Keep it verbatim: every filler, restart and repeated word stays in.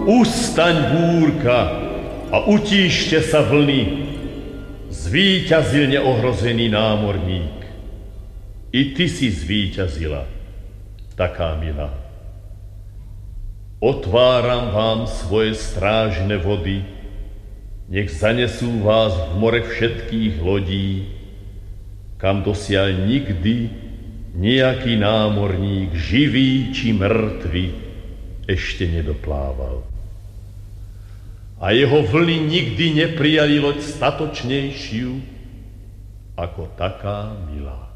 Ustaň, búrka, a utíšte sa vlny. Zvíťazil neohrozený námorník. I ty si zvíťazila, taká milá. Otváram vám svoje strážne vody, nech zanesú vás v more všetkých lodí, kam dosiaľ nikdy nejaký námorník, živý či mŕtvy, ešte nedoplával. A jeho vlny nikdy neprijali loď statočnejšiu ako taká milá.